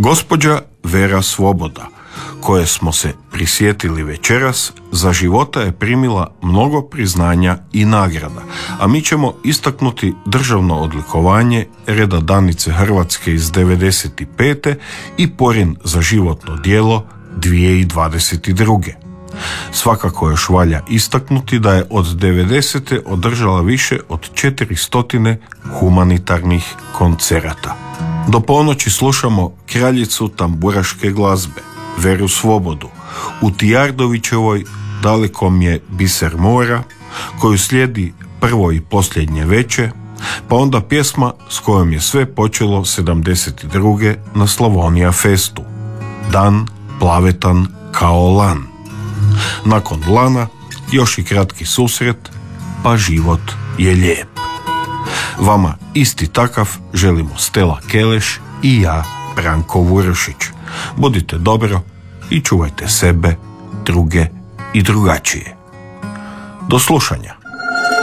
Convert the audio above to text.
Gospođa Vera Svoboda, koje smo se prisjetili večeras, za života je primila mnogo priznanja i nagrada, a mi ćemo istaknuti državno odlikovanje Reda Danice Hrvatske iz 1995. i Porin za životno djelo 2022. Svakako još valja istaknuti da je od 90. održala više od 400 humanitarnih koncerata. Do ponoći slušamo kraljicu tamburaške glazbe, Veru Svobodu, u Tijardovićevoj Dalekom je biser mora, koju slijedi Prvo i posljednje veče, pa onda pjesma s kojom je sve počelo 72. na Slavonija festu, Dan plavetan kao lan. Nakon lana još i kratki susret, pa život je lijep. Vama isti takav želimo Stela Keleš i ja, Branko Vurešić. Budite dobro i čuvajte sebe, druge i drugačije. Do slušanja.